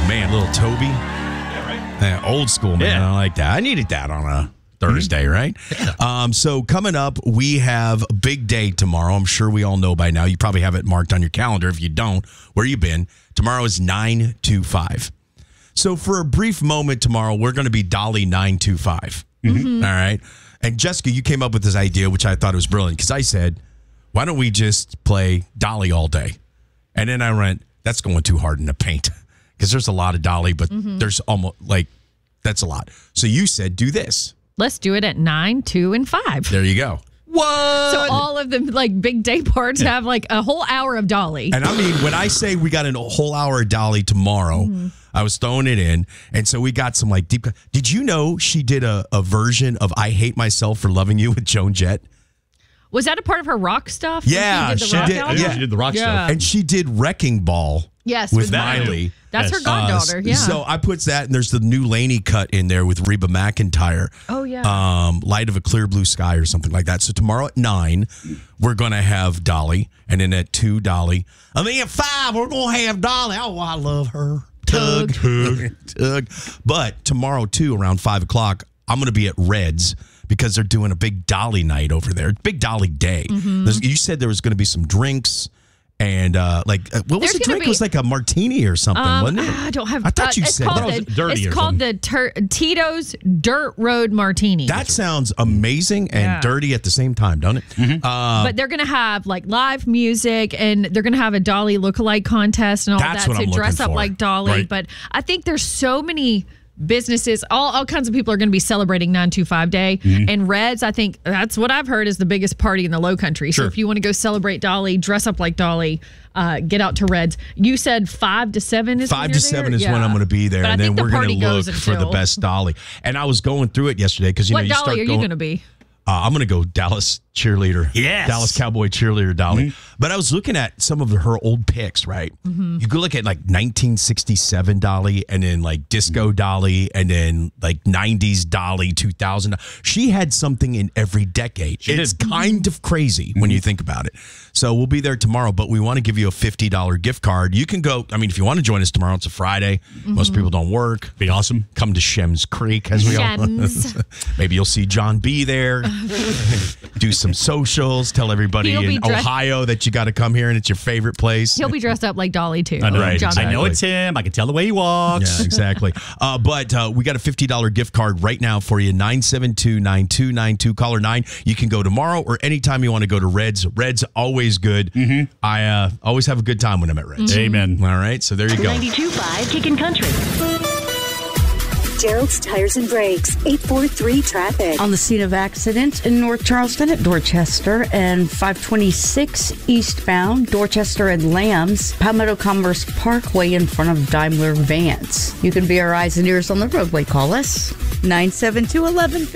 man, little Toby. Yeah, right. Old school, man. Yeah. I like that. I needed that on a Thursday, right? So coming up, we have a big day tomorrow. I'm sure we all know by now. You probably have it marked on your calendar. If you don't, where you been? Tomorrow is 925. So for a brief moment tomorrow, we're going to be Dolly 925. Mm-hmm. All right. And Jessica, you came up with this idea, which I thought was brilliant, because I said, why don't we just play Dolly all day? And then I went, that's going too hard in the paint, because there's a lot of Dolly, but there's almost that's a lot. So you said, do this. Let's do it at 9, 2, and 5. There you go. What? So all of the big day parts have a whole hour of Dolly. And I mean, when I say we got a whole hour of Dolly tomorrow, I was throwing it in. And so we got some deep. Did you know she did a version of I Hate Myself for Loving You with Joan Jett? Was that a part of her rock stuff? Yeah, she did the rock stuff. And she did Wrecking Ball. Yes, with Miley. That's her goddaughter, yeah. So I put that, and there's the new Laney cut in there with Reba McEntire. Oh, yeah. Light of a Clear Blue Sky or something like that. So tomorrow at 9, we're going to have Dolly, and then at 2, Dolly. And then at 5, we're going to have Dolly. Oh, I love her. Tug. But tomorrow, too, around 5 o'clock, I'm going to be at Red's, because they're doing a big Dolly night over there. Big Dolly day. You said there was going to be some drinks. And what was the drink? It was like a martini or something, wasn't it? I don't have. I thought you said that was dirty. It's called the Tito's Dirt Road Martini. That sounds amazing and dirty at the same time, don't it? But they're going to have live music, and they're going to have a Dolly lookalike contest and all that to dress up like Dolly. Right. But I think there's so many businesses, all kinds of people are going to be celebrating 925 Day. And Red's, I think that's what I've heard, is the biggest party in the Low Country. Sure. So if you want to go celebrate Dolly, dress up like Dolly, get out to Red's. You said 5 to 7 is 5 to 7 is when I'm going to be there, and then we're going to look for the best Dolly. And I was going through it yesterday because what Dolly are you going to be? I'm going to go Dallas cheerleader. Yes. Dallas Cowboy cheerleader Dolly. But I was looking at some of her old pics, right? You could look at 1967 Dolly, and then disco Dolly, and then 90s Dolly, 2000. She had something in every decade. It's kind of crazy when you think about it. So we'll be there tomorrow, but we want to give you a $50 gift card. You can go, if you want to join us tomorrow, it's a Friday. Most people don't work. Be awesome. Come to Shems Creek, as we all maybe you'll see John B there. Do some socials. Tell everybody in Ohio that you got to come here and it's your favorite place. He'll be dressed up like Dolly too. Right, exactly. I know it's him. I can tell the way he walks. Yeah, exactly. But we got a $50 gift card right now for you. 972-9292. Caller 9. You can go tomorrow or anytime you want to go to Red's. Red's always good. I always have a good time when I'm at Red's. Amen. All right. So there you go. 92.5 Kickin' Country. Gerald's Tires and Brakes, 843 traffic. On the scene of accident in North Charleston at Dorchester and 526 eastbound, Dorchester and Lambs, Palmetto Commerce Parkway in front of Daimler Vance. You can be our eyes and ears on the roadway. Call us 972-1150.